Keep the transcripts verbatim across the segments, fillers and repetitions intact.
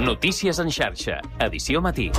Notícies en xarxa, edició matí.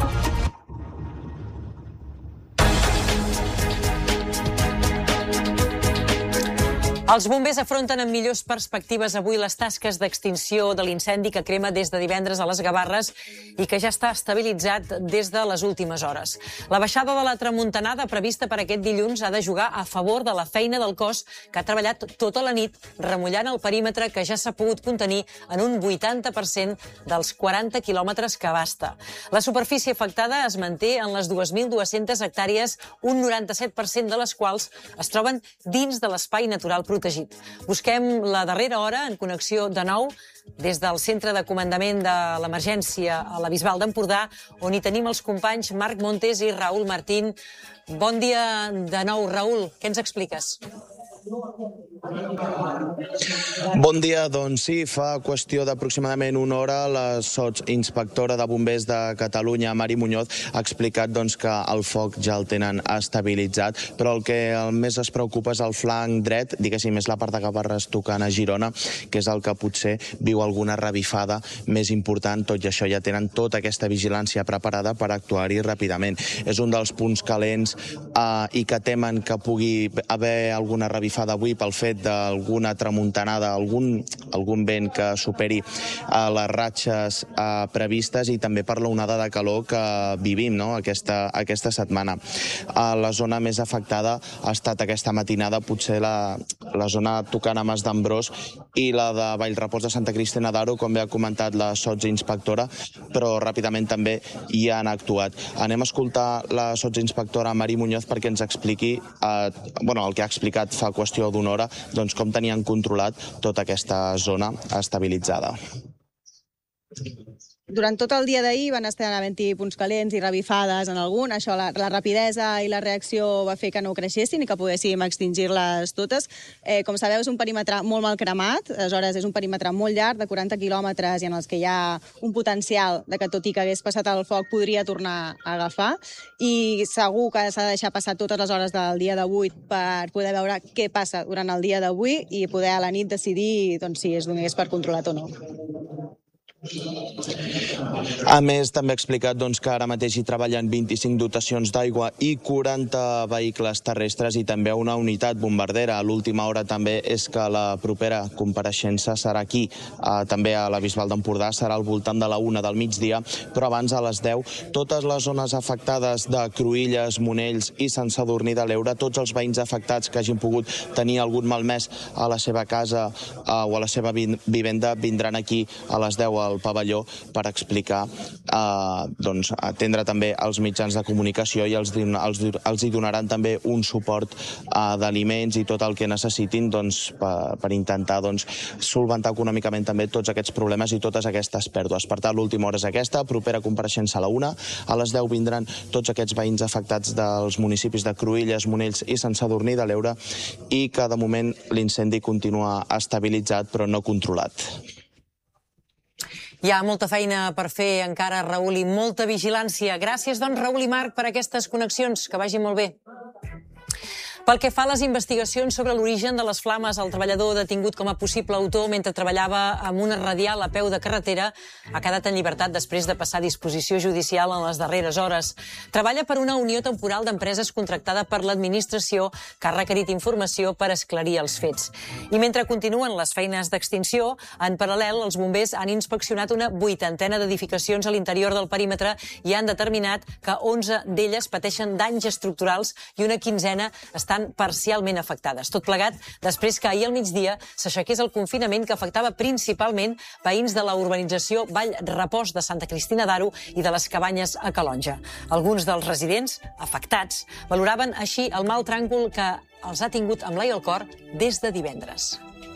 Els bombers afronten amb millors perspectives avui les tasques d'extinció de l'incendi que crema des de divendres a les Gavarres i que ja està estabilitzat des de les últimes hores. La baixada de la tramuntanada prevista per aquest dilluns ha de jugar a favor de la feina del cos que ha treballat tota la nit remullant el perímetre que ja s'ha pogut contenir en un vuitanta per cent dels quaranta quilòmetres que abasta. La superfície afectada es manté en les dues mil dues-centes hectàrees, un noranta-set per cent de les quals es troben dins de l'espai natural protegit. Busquem la darrera hora en connexió de nou des del Centre de Comandament de l'Emergència a la Bisbal d'Empordà, on hi tenim els companys Marc Montes i Raül Martín. Bon dia de nou, Raül. Què ens expliques? Bon dia, doncs sí, fa qüestió d'aproximadament una hora la sotsinspectora de bombers de Catalunya, Mari Muñoz, ha explicat doncs, que el foc ja el tenen estabilitzat, però el que més es preocupa és el flanc dret, diguéssim, és la part de Gavarres tocant a Girona, que és el que potser viu alguna revifada més important. Tot i això ja tenen tota aquesta vigilància preparada per actuar-hi ràpidament. És un dels punts calents eh, i que temen que pugui haver alguna revifada d'avui pel fet d'alguna tramuntanada, algun, algun vent que superi uh, les ratxes uh, previstes i també per l'onada de calor que vivim no? aquesta, aquesta setmana. Uh, la zona més afectada ha estat aquesta matinada, potser la, la zona tocant a Mas d'Ambrós i la de Vallrepòs de Santa Cristina d'Aro, com bé ha comentat la sotsinspectora, però ràpidament també hi han actuat. Anem a escoltar la sotsinspectora Mari Muñoz perquè ens expliqui uh, bueno, el que ha explicat fa qüestió d'una hora, doncs com tenien controlat tota aquesta zona estabilitzada. Durant tot el dia d'ahir van estar havent-hi punts calents i revifades en algun. Això, la, la rapidesa i la reacció va fer que no creixessin i que poguéssim extingir-les totes. Eh, com sabeu, és un perímetre molt mal cremat. Aleshores, és un perímetre molt llarg, de quaranta quilòmetres, i en els que hi ha un potencial de que, tot i que hagués passat el foc, podria tornar a agafar. I segur que s'ha de deixar passar totes les hores del dia d'avui per poder veure què passa durant el dia d'avui i poder a la nit decidir doncs, si es donés per controlat o no. A més, també ha explicat doncs, que ara mateix hi treballen vint-i-cinc dotacions d'aigua i quaranta vehicles terrestres i també una unitat bombardera. A l'última hora també és que la propera compareixença serà aquí, eh, també a la Bisbal d'Empordà, serà al voltant de la una del migdia, però abans a les deu, totes les zones afectades de Cruïlles, Monells i Sant Sadurní de l'Eure, tots els veïns afectats que hagin pogut tenir algun malmès a la seva casa eh, o a la seva vivenda, vindran aquí a les deu al pavelló per explicar, eh, doncs, atendre també els mitjans de comunicació i els, els, els hi donaran també un suport eh, d'aliments i tot el que necessitin doncs, per, per intentar doncs, solventar econòmicament també tots aquests problemes i totes aquestes pèrdues. Per tant, l'última hora és aquesta, propera compareixença a la una. A les deu vindran tots aquests veïns afectats dels municipis de Cruïlles, Monells i Sant Sadurní de l'Eure i que de moment l'incendi continua estabilitzat però no controlat. Hi ha molta feina per fer encara, Raül, i molta vigilància. Gràcies, doncs, Raül i Marc, per aquestes connexions. Que vagi molt bé. Pel que fa a les investigacions sobre l'origen de les flames, el treballador detingut com a possible autor mentre treballava amb una radial a peu de carretera ha quedat en llibertat després de passar a disposició judicial en les darreres hores. Treballa per una unió temporal d'empreses contractada per l'administració que ha requerit informació per esclarir els fets. I mentre continuen les feines d'extinció, en paral·lel, els bombers han inspeccionat una vuitantena d'edificacions a l'interior del perímetre i han determinat que onze d'elles pateixen danys estructurals i una quinzena estan parcialment afectades. Tot plegat després que ahir al migdia s'aixequés el confinament que afectava principalment veïns de la urbanització Vallrepòs de Santa Cristina d'Aro i de les Cabanyes a Calonge. Alguns dels residents afectats valoraven així el mal tràngol que els ha tingut amb l'ai al cor des de divendres.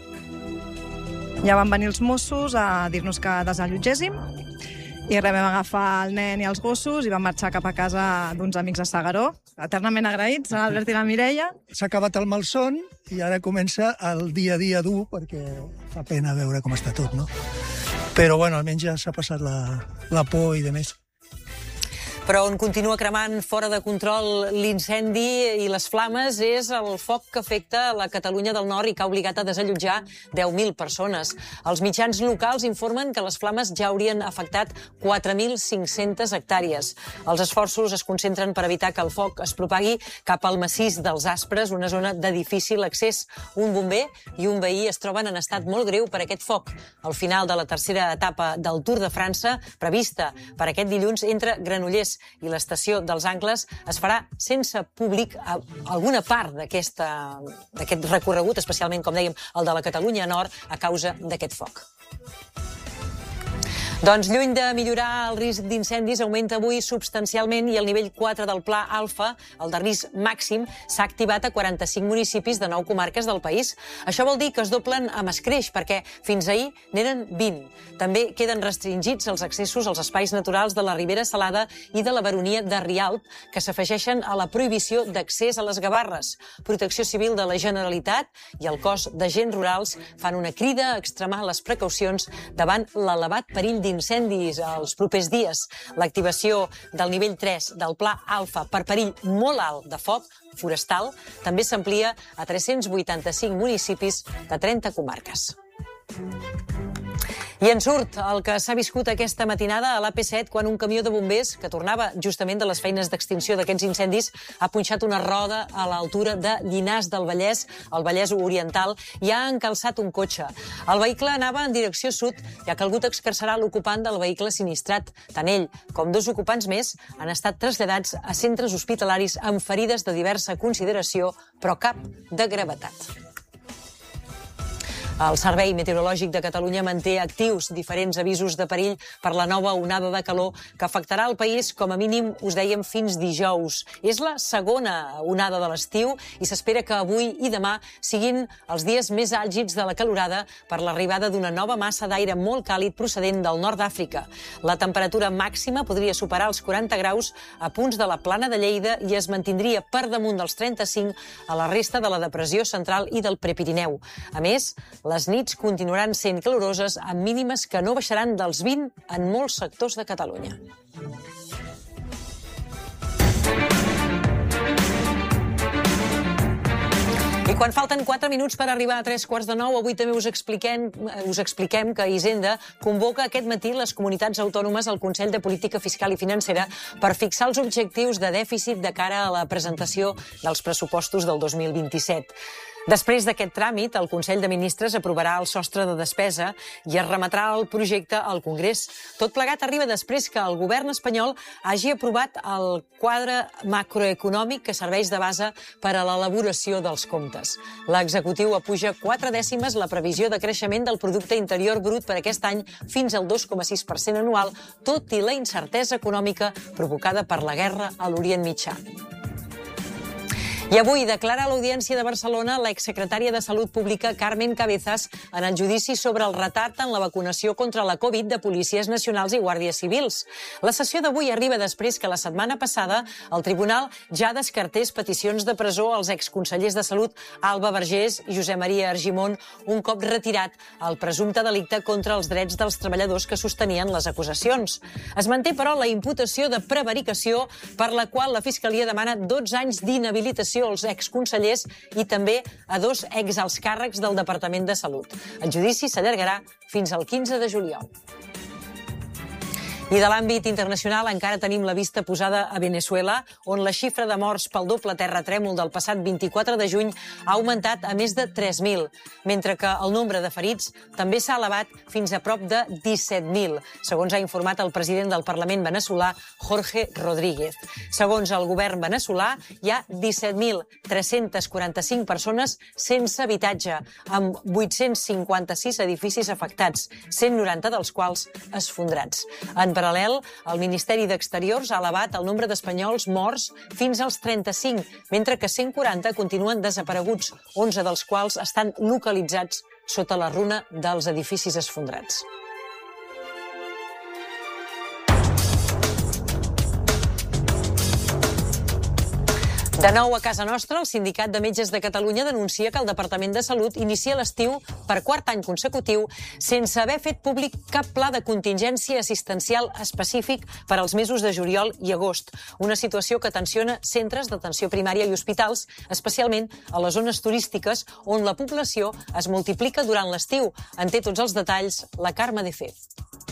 Ja van venir els Mossos a dir-nos que desallotgéssim i res, vam agafar el nen i els gossos i vam marxar cap a casa d'uns amics a S'Agaró, eternament agraïts, l'Albert i la Mireia. S'ha acabat el malson i ara comença el dia a dia dur perquè fa pena veure com està tot, no? Però, bueno, almenys ja s'ha passat la, la por i de més. Però on continua cremant fora de control l'incendi i les flames és el foc que afecta la Catalunya del Nord i que ha obligat a desallotjar deu mil persones. Els mitjans locals informen que les flames ja haurien afectat quatre mil cinc-centes hectàrees. Els esforços es concentren per evitar que el foc es propagui cap al massís dels Aspres, una zona de difícil accés. Un bomber i un veí es troben en estat molt greu per aquest foc. Al final de la tercera etapa del Tour de França, prevista per aquest dilluns, entre Granollers i l'estació dels Angles, es farà sense públic a alguna part d'aquest recorregut, especialment, com dèiem, el de la Catalunya Nord, a causa d'aquest foc. Doncs lluny de millorar el risc d'incendis, augmenta avui substancialment i el nivell quatre del Pla Alfa, el de risc màxim, s'ha activat a quaranta-cinc municipis de nou comarques del país. Això vol dir que es doblen amb escreix, perquè fins ahir n'eren vint. També queden restringits els accessos als espais naturals de la Ribera Salada i de la Baronia de Rialp, que s'afegeixen a la prohibició d'accés a les Gavarres. Protecció Civil de la Generalitat i el cos d'agents rurals fan una crida a extremar les precaucions davant l'elevat perill d'incendis incendis els propers dies. L'activació del nivell tres del Pla Alfa per perill molt alt de foc forestal també s'amplia a tres-cents vuitanta-cinc municipis de trenta comarques. I en surt el que s'ha viscut aquesta matinada a l'A P set quan un camió de bombers, que tornava justament de les feines d'extinció d'aquests incendis, ha punxat una roda a l'altura de Llinars del Vallès, al Vallès Oriental, i ha encalçat un cotxe. El vehicle anava en direcció sud i ha calgut excarcerar l'ocupant del vehicle sinistrat. Tant ell com dos ocupants més han estat traslladats a centres hospitalaris amb ferides de diversa consideració, però cap de gravetat. El Servei Meteorològic de Catalunya manté actius diferents avisos de perill per la nova onada de calor que afectarà el país com a mínim, us dèiem, fins dijous. És la segona onada de l'estiu i s'espera que avui i demà siguin els dies més àlgids de la calorada per l'arribada d'una nova massa d'aire molt càlid procedent del nord d'Àfrica. La temperatura màxima podria superar els quaranta graus a punts de la Plana de Lleida i es mantindria per damunt dels trenta-cinc a la resta de la depressió central i del Prepirineu. A més, les nits continuaran sent caloroses amb mínimes que no baixaran dels vint en molts sectors de Catalunya. I quan falten quatre minuts per arribar a tres quarts de nou, avui també us expliquem, us expliquem que Hisenda convoca aquest matí les comunitats autònomes al Consell de Política Fiscal i Financera per fixar els objectius de dèficit de cara a la presentació dels pressupostos del dos mil vint-i-set. Després d'aquest tràmit, el Consell de Ministres aprovarà el sostre de despesa i es remetrà el projecte al Congrés. Tot plegat arriba després que el govern espanyol hagi aprovat el quadre macroeconòmic que serveix de base per a l'elaboració dels comptes. L'executiu apuja quatre dècimes la previsió de creixement del producte interior brut per aquest any fins al dos coma sis per cent anual, tot i la incertesa econòmica provocada per la guerra a l'Orient Mitjà. I avui declara a l'Audiència de Barcelona l'exsecretària de Salut Pública Carmen Cabezas en el judici sobre el retard en la vacunació contra la Covid de policies nacionals i guàrdies civils. La sessió d'avui arriba després que la setmana passada el tribunal ja descartés peticions de presó als exconsellers de Salut Alba Vergés i Josep Maria Argimon un cop retirat el presumpte delicte contra els drets dels treballadors que sostenien les acusacions. Es manté, però, la imputació de prevaricació per la qual la Fiscalia demana dotze anys d'inhabilitació als exconsellers i també a dos exalts càrrecs del Departament de Salut. El judici s'allargarà fins al quinze de juliol. I de l'àmbit internacional encara tenim la vista posada a Venezuela, on la xifra de morts pel doble terratrèmol del passat vint-i-quatre de juny ha augmentat a més de tres mil, mentre que el nombre de ferits també s'ha elevat fins a prop de disset mil, segons ha informat el president del Parlament veneçolà, Jorge Rodríguez. Segons el govern veneçolà, hi ha disset mil tres-cents quaranta-cinc persones sense habitatge, amb vuit-cents cinquanta-sis edificis afectats, cent noranta dels quals esfondrats. En paral·lel, el Ministeri d'Exteriors ha elevat el nombre d'espanyols morts fins als trenta-cinc, mentre que cent quaranta continuen desapareguts, onze dels quals estan localitzats sota la runa dels edificis esfondrats. De nou a casa nostra, el Sindicat de Metges de Catalunya denuncia que el Departament de Salut inicia l'estiu per quart any consecutiu sense haver fet públic cap pla de contingència assistencial específic per als mesos de juliol i agost. Una situació que tensiona centres d'atenció primària i hospitals, especialment a les zones turístiques on la població es multiplica durant l'estiu. En té tots els detalls la Carme de Fez.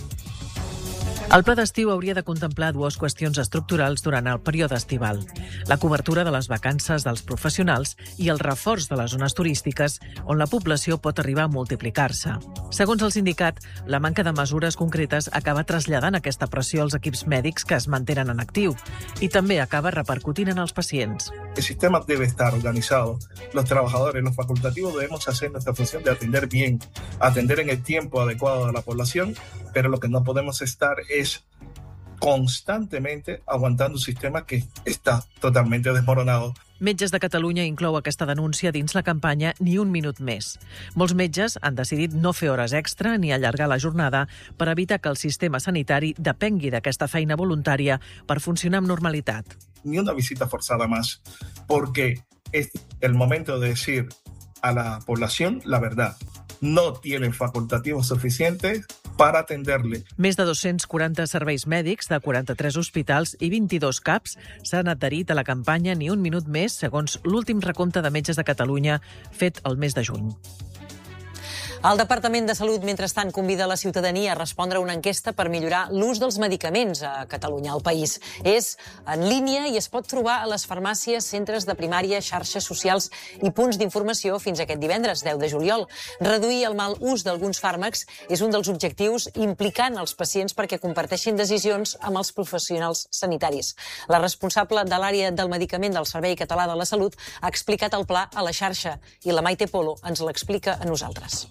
El pla d'estiu hauria de contemplar dues qüestions estructurals durant el període estival. La cobertura de les vacances dels professionals i el reforç de les zones turístiques on la població pot arribar a multiplicar-se. Segons el sindicat, la manca de mesures concretes acaba traslladant aquesta pressió als equips mèdics que es mantenen en actiu i també acaba repercutint en els pacients. El sistema debe estar organizado. Los trabajadores, los facultativos debemos hacer nuestra función de atender bien, atender en el tiempo adecuado a la población, pero lo que no podemos estar es constantemente aguantando un sistema que está totalmente desmoronado. Metges de Catalunya inclou aquesta denúncia dins la campanya Ni un minut més. Molts metges han decidit no fer hores extra ni allargar la jornada per evitar que el sistema sanitari depengui d'aquesta feina voluntària per funcionar amb normalitat. Ni una visita forzada más, porque es el momento de decir a la población la verdad. No tienen facultativos suficientes para atenderle. Més de dos-cents quaranta serveis mèdics de quaranta-tres hospitals i vint-i-dos C A Ps s'han adherit a la campanya Ni un minut més, segons l'últim recompte de metges de Catalunya fet el mes de juny. El Departament de Salut, mentrestant, convida la ciutadania a respondre a una enquesta per millorar l'ús dels medicaments a Catalunya, al país. És en línia i es pot trobar a les farmàcies, centres de primària, xarxes socials i punts d'informació fins aquest divendres, deu de juliol. Reduir el mal ús d'alguns fàrmacs és un dels objectius implicant els pacients perquè comparteixin decisions amb els professionals sanitaris. La responsable de l'àrea del medicament del Servei Català de la Salut ha explicat el pla a la xarxa i la Maite Polo ens l'explica a nosaltres.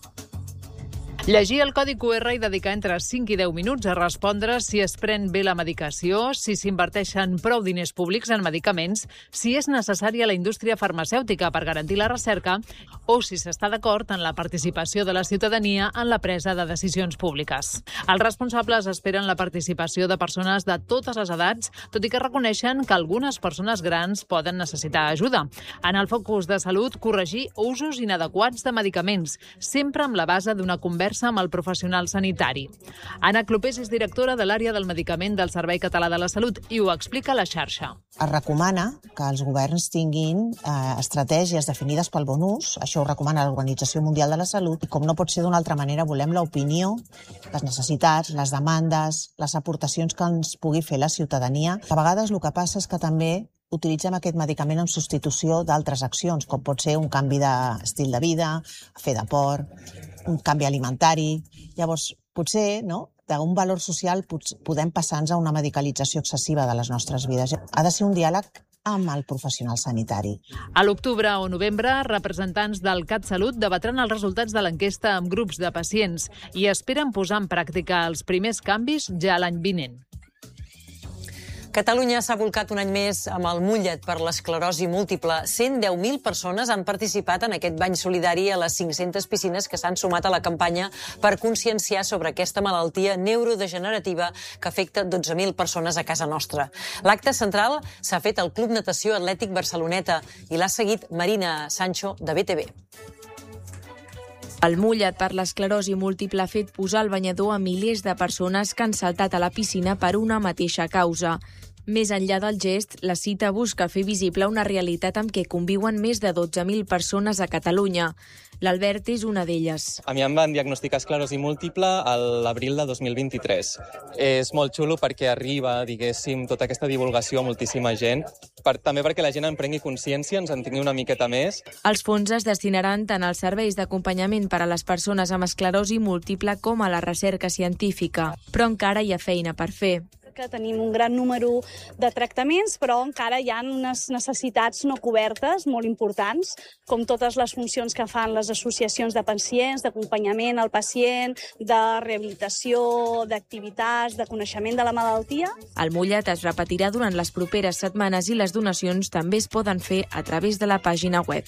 Llegir el codi cu erre i dedicar entre cinc i deu minuts a respondre si es pren bé la medicació, si s'inverteixen prou diners públics en medicaments, si és necessària la indústria farmacèutica per garantir la recerca o si s'està d'acord en la participació de la ciutadania en la presa de decisions públiques. Els responsables esperen la participació de persones de totes les edats, tot i que reconeixen que algunes persones grans poden necessitar ajuda. En el focus de salut, corregir usos inadequats de medicaments, sempre amb la base d'una conversa amb el professional sanitari. Anna Clopés és directora de l'àrea del medicament del Servei Català de la Salut i ho explica a la xarxa. Es recomana que els governs tinguin eh, estratègies definides pel bon ús, això ho recomana l'Organització Mundial de la Salut, i com no pot ser d'una altra manera, volem l'opinió, les necessitats, les demandes, les aportacions que ens pugui fer la ciutadania. A vegades el que passa és que també utilitzem aquest medicament en substitució d'altres accions, com pot ser un canvi d'estil de vida, fer d'esport, un canvi alimentari. Llavors, potser, no?, d'un valor social podem passar-nos a una medicalització excessiva de les nostres vides. Ha de ser un diàleg amb el professional sanitari. A l'octubre o novembre, representants del CatSalut debatran els resultats de l'enquesta amb grups de pacients i esperen posar en pràctica els primers canvis ja l'any vinent. Catalunya s'ha volcat un any més amb el Mullet per l'esclerosi múltiple. cent deu mil persones han participat en aquest bany solidari a les cinc-centes piscines que s'han sumat a la campanya per conscienciar sobre aquesta malaltia neurodegenerativa que afecta dotze mil persones a casa nostra. L'acte central s'ha fet al Club Natació Atlètic Barceloneta i l'ha seguit Marina Sancho, de B T V. El Mullet per l'esclerosi múltiple ha fet posar el banyador a milers de persones que han saltat a la piscina per una mateixa causa. Més enllà del gest, la cita busca fer visible una realitat amb què conviuen més de dotze mil persones a Catalunya. L'Albert és una d'elles. A mi em van diagnosticar esclerosi múltiple a l'abril de dos mil vint-i-tres. És molt xulo perquè arriba, diguéssim, tota aquesta divulgació a moltíssima gent, per, també perquè la gent en prengui consciència, ens en tingui una miqueta més. Els fons es destinaran tant als serveis d'acompanyament per a les persones amb esclerosi múltiple com a la recerca científica. Però encara hi ha feina per fer. Que tenim un gran número de tractaments, però encara hi ha unes necessitats no cobertes molt importants, com totes les funcions que fan les associacions de pacients, d'acompanyament al pacient, de rehabilitació, d'activitats, de coneixement de la malaltia. El Mullet es repetirà durant les properes setmanes i les donacions també es poden fer a través de la pàgina web.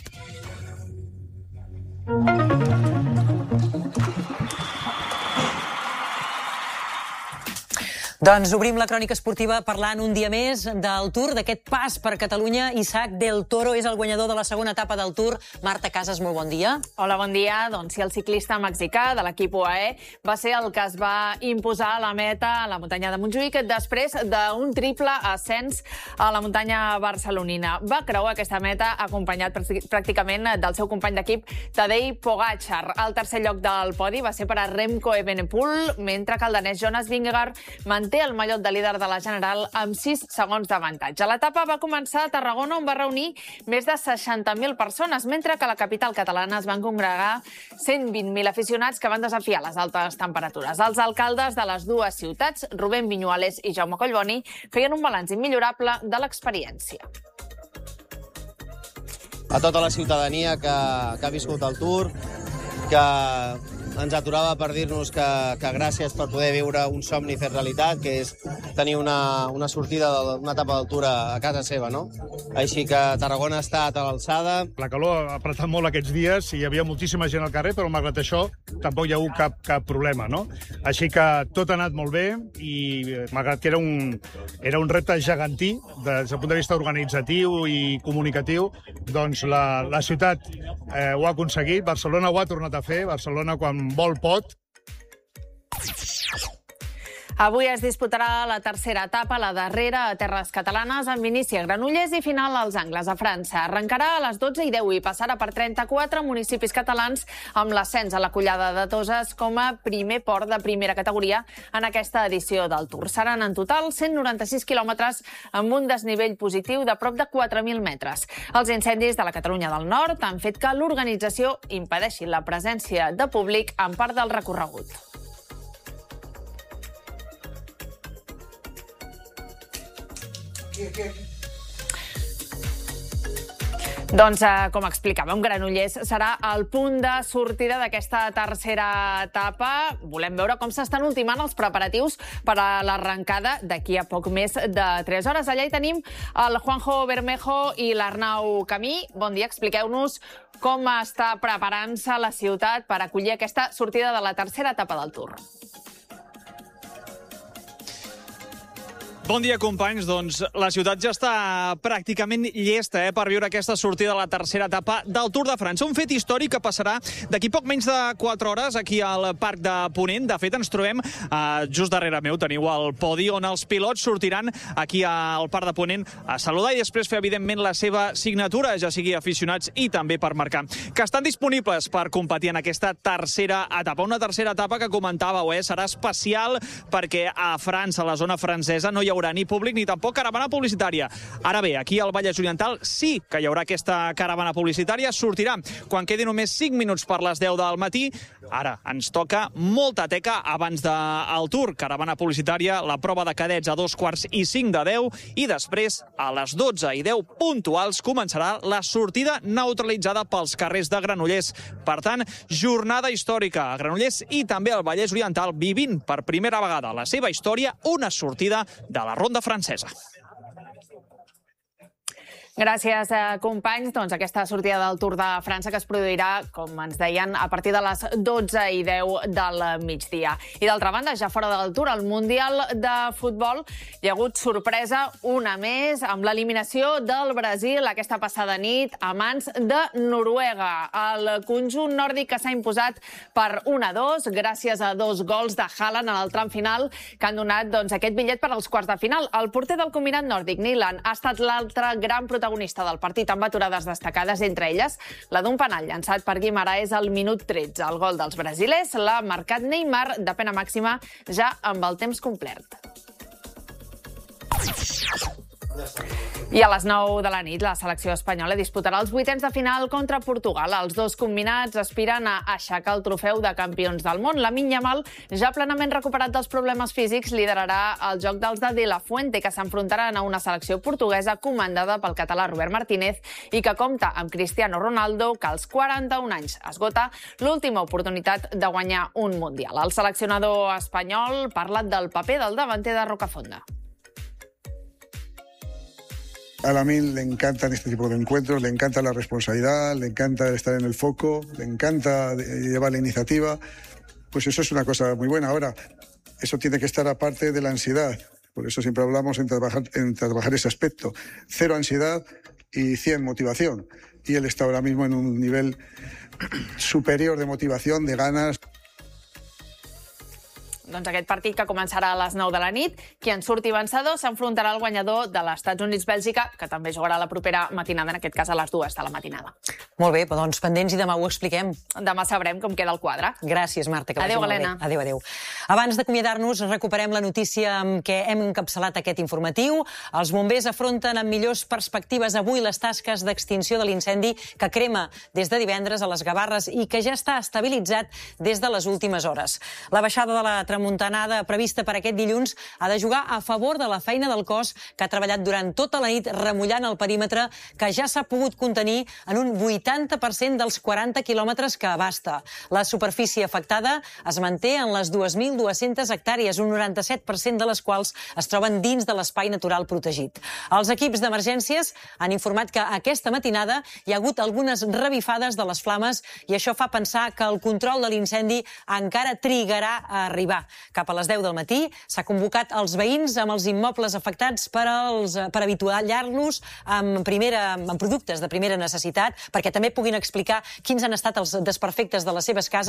Doncs obrim la crònica esportiva parlant un dia més del Tour, d'aquest pas per Catalunya. Isaac del Toro és el guanyador de la segona etapa del Tour. Marta Casas, molt bon dia. Hola, bon dia. Doncs sí, el ciclista mexicà de l'equip U A E va ser el que es va imposar a la meta a la muntanya de Montjuïc després d'un triple ascens a la muntanya barcelonina. Va creuar aquesta meta acompanyat pràcticament del seu company d'equip Tadej Pogačar. El tercer lloc del podi va ser per a Remco Evenepoel, mentre que el danès Jonas Vingegaard manté el mallot de líder de la General amb sis segons d'avantatge. L'etapa va començar a Tarragona, on va reunir més de seixanta mil persones, mentre que a la capital catalana es van congregar cent vint mil aficionats que van desafiar les altes temperatures. Els alcaldes de les dues ciutats, Rubén Viñuales i Jaume Collboni, feien un balanç immillorable de l'experiència. A tota la ciutadania que, que ha viscut el Tour, que ens aturava per dir-nos que, que gràcies per poder viure un somni fet realitat, que és tenir una, una sortida d'una etapa del Tour a, a casa seva, no? Així que Tarragona ha estat a l'alçada. La calor ha apretat molt aquests dies i hi havia moltíssima gent al carrer, però malgrat això tampoc hi ha hagut cap, cap problema, no? Així que tot ha anat molt bé i malgrat que era un, era un repte gegantí des del punt de vista organitzatiu i comunicatiu, doncs la, la ciutat eh, ho ha aconseguit, Barcelona ho ha tornat a fer, Barcelona quan vol pot. Avui es disputarà la tercera etapa, la darrera a terres catalanes, amb inici a Granollers i final als Angles, a França. Arrencarà a les dotze i deu i passarà per trenta-quatre municipis catalans amb l'ascens a la Collada de Toses com a primer port de primera categoria en aquesta edició del Tour. Seran en total cent noranta-sis quilòmetres amb un desnivell positiu de prop de quatre mil metres. Els incendis de la Catalunya del Nord han fet que l'organització impedeixi la presència de públic en part del recorregut. Doncs, eh, com explicàvem, Granollers serà el punt de sortida d'aquesta tercera etapa. Volem veure com s'estan ultimant els preparatius per a l'arrencada d'aquí a poc més de tres hores. Allà hi tenim el Juanjo Bermejo i l'Arnau Camí. Bon dia, expliqueu-nos com està preparant-se la ciutat per acollir aquesta sortida de la tercera etapa del Tour. Bon dia, companys. Doncs la ciutat ja està pràcticament llesta eh, per viure aquesta sortida de la tercera etapa del Tour de França. Un fet històric que passarà d'aquí poc menys de quatre hores aquí al Parc de Ponent. De fet, ens trobem eh, just darrere meu. Teniu el podi on els pilots sortiran aquí al Parc de Ponent a saludar i després fer, evidentment, la seva signatura, ja sigui aficionats i també per marcar. Que estan disponibles per competir en aquesta tercera etapa. Una tercera etapa que comentàveu, eh, serà especial perquè a França, a la zona francesa, no hi haurà ni públic ni tampoc caravana publicitària. Ara bé, aquí al Vallès Oriental sí que hi haurà aquesta caravana publicitària. Sortirà quan quedi només cinc minuts per les deu del matí. Ara ens toca molta teca abans del Tour. Caravana publicitària, la prova de cadets a dos quarts i cinc de deu i després, a les dotze i deu puntuals, començarà la sortida neutralitzada pels carrers de Granollers. Per tant, jornada històrica a Granollers i també al Vallès Oriental, vivint per primera vegada la seva història una sortida de la ronda francesa. Gràcies, eh, companys. Doncs aquesta sortida del Tour de França que es produirà, com ens deien, a partir de les dotze i deu del migdia. I d'altra banda, ja fora del Tour, al Mundial de Futbol hi ha hagut sorpresa una més amb l'eliminació del Brasil aquesta passada nit a mans de Noruega. El conjunt nòrdic que s'ha imposat per un a dos gràcies a dos gols de Haaland en el tram final que han donat doncs, aquest bitllet per als quarts de final. El porter del combinat nòrdic, Nyland, ha estat l'altre gran protagonista protagonista del partit amb aturades destacades, entre elles la d'un penal llançat per Guimaraes al minut tretze. El gol dels brasilers l'ha marcat Neymar de pena màxima ja amb el temps complert. I a les nou de la nit, la selecció espanyola disputarà els vuitens de final contra Portugal. Els dos combinats aspiren a aixecar el trofeu de campions del món. Lamine Yamal, ja plenament recuperat dels problemes físics, liderarà el joc dels de De La Fuente, que s'enfrontaran a una selecció portuguesa comandada pel català Robert Martínez i que compta amb Cristiano Ronaldo, que als quaranta-un anys esgota l'última oportunitat de guanyar un Mundial. El seleccionador espanyol parla del paper del davanter de Rocafonda. A Lamine le encantan este tipo de encuentros, le encanta la responsabilidad, le encanta estar en el foco, le encanta llevar la iniciativa. Pues eso es una cosa muy buena. Ahora, eso tiene que estar aparte de la ansiedad. Por eso siempre hablamos en trabajar, en trabajar ese aspecto. Cero ansiedad y cien motivación. Y él está ahora mismo en un nivel superior de motivación, de ganas. Doncs aquest partit que començarà a les nou de la nit, qui en surti vencedor s'enfrontarà al guanyador de l'Estats Units-Bèlgica, que també jugarà la propera matinada, en aquest cas a les dues de la matinada. Molt bé, doncs pendents i demà ho expliquem. Demà sabrem com queda el quadre. Gràcies, Marta. Que adéu, vagi molt Helena. bé. Adéu, adéu. Abans d'acomiadar-nos, recuperem la notícia amb què hem encapçalat aquest informatiu. Els bombers afronten amb millors perspectives avui les tasques d'extinció de l'incendi que crema des de divendres a les Gavarres i que ja està estabilitzat des de les últimes hores. La baixada de la tramuntanada prevista per aquest dilluns ha de jugar a favor de la feina del cos que ha treballat durant tota la nit remullant el perímetre que ja s'ha pogut contenir en un vuitanta per cent dels quaranta quilòmetres que abasta. La superfície afectada es manté en les dues mil dues-centes hectàrees, un noranta-set per cent de les quals es troben dins de l'espai natural protegit. Els equips d'emergències han informat que aquesta matinada hi ha hagut algunes revifades de les flames i això fa pensar que el control de l'incendi encara trigarà a arribar. Cap a les deu del matí s'ha convocat els veïns amb els immobles afectats per, als, per avituallar-los amb, primera, amb productes de primera necessitat perquè també puguin explicar quins han estat els desperfectes de les seves cases